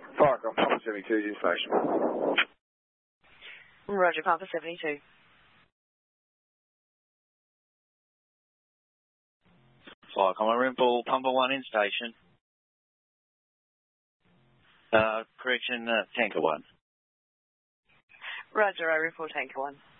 Firecraft, Papa 72 is in station. Roger, Papa 72. Flycom, Rimpool, Pumper 1 in station. Correction, Tanker 1. Roger, Rimpool, Tanker 1.